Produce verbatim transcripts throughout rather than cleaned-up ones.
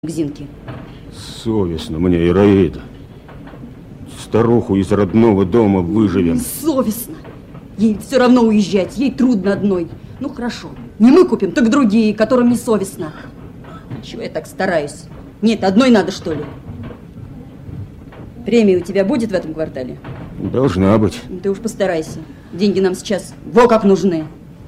к Зинке. Совестно мне, Ираида. Старуху из родного дома выживем. Совестно. Ей все равно уезжать, ей трудно одной. Ну хорошо, не мы купим, так другие, которым не совестно. Чего я так стараюсь? Нет, одной надо, что ли? Премия у тебя будет в этом квартале? Должна быть. Ты уж постарайся. Деньги нам сейчас во как нужны.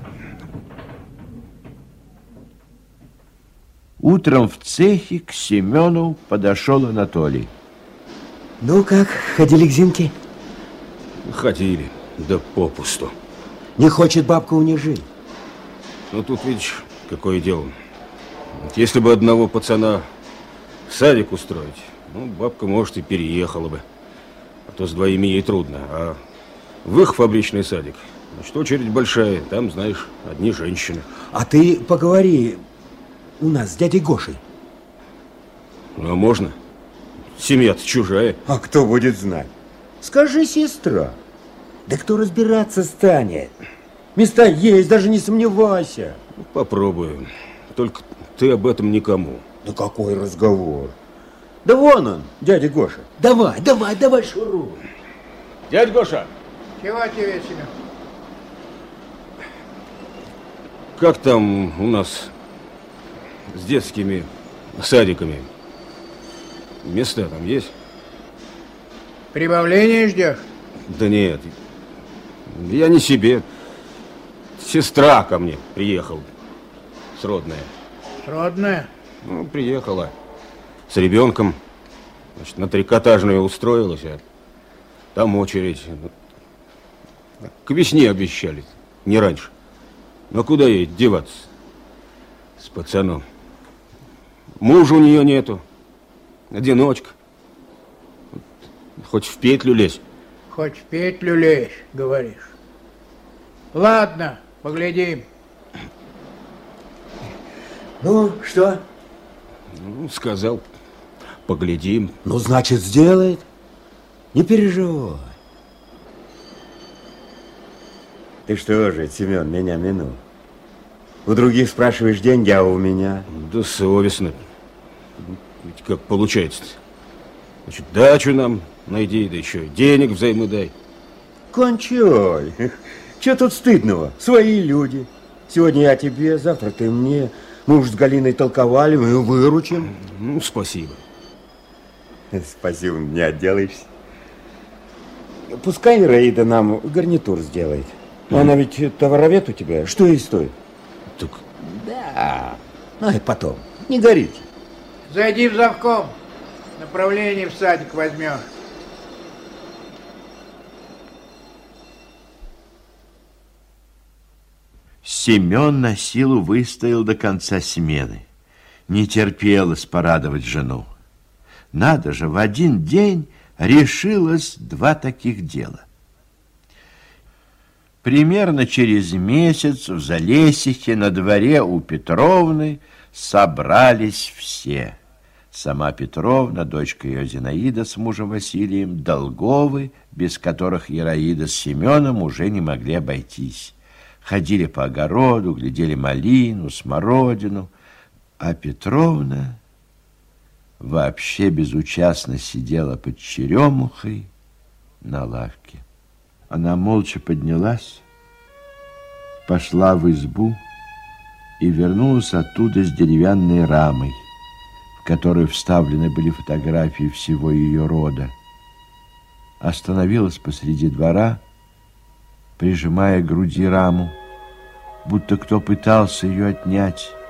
Утром в цехе к Семену подошел Анатолий. Ну как, ходили к Зинке? Ходили, да попусту. Не хочет бабка у них жить. Ну тут, видишь, какое дело. Если бы одного пацана в садик устроить, ну, бабка, может, и переехала бы. А то с двоими ей трудно. А в их фабричный садик, значит, очередь большая. Там, знаешь, одни женщины. А ты поговори у нас с дядей Гошей. Ну, а можно? Семья-то чужая. А кто будет знать? Скажи, сестра. Да кто разбираться станет? Места есть, даже не сомневайся. Ну, попробую. Только ты об этом никому. Да какой разговор? Да вон он, дядя Гоша. Давай, давай, давай, шуруй. Дядя Гоша! Чего тебе, Семен? Как там у нас с детскими садиками? Места там есть? Прибавление ждешь? Да нет, я не себе. Сестра ко мне приехала, сродная. Сродная? Ну, приехала с ребенком, значит, на трикотажную устроилась, а там очередь. К весне обещали, не раньше. Но куда ей деваться с пацаном? Мужа у нее нету, одиночка. Хоть в петлю лезь. Хоть в петлю лезь, говоришь. Ладно, поглядим. Ну, что? Ну, сказал, поглядим. Ну, значит, сделает. Не переживай. Ты что же, Семен, меня минул? У других спрашиваешь деньги, а у меня? Да совестно. Ведь как получается-то? Значит, дачу нам найди, да еще денег взаймы дай. Кончай. Че тут стыдного? Свои люди. Сегодня я тебе, завтра ты мне. Мы уж с Галиной толковали, мы ее выручим. Ну, спасибо. Спасибо, не отделаешься. Пускай Ираида нам гарнитур сделает. Mm. Она ведь товаровед у тебя. Что ей стоит? Так... Да. Ну, это потом. Не горите. Зайди в завком. Направление в садик возьмешь. Семен на силу выстоял до конца смены. Не терпелось порадовать жену. Надо же, в один день решилось два таких дела. Примерно через месяц в Залесихе на дворе у Петровны собрались все. Сама Петровна, дочка ее Зинаида с мужем Василием, Долговы, без которых Ираида с Семеном уже не могли обойтись. Ходили по огороду, глядели малину, смородину, а Петровна вообще безучастно сидела под черемухой на лавке. Она молча поднялась, пошла в избу и вернулась оттуда с деревянной рамой, в которую вставлены были фотографии всего ее рода. Остановилась посреди двора, прижимая к груди раму, будто кто пытался ее отнять.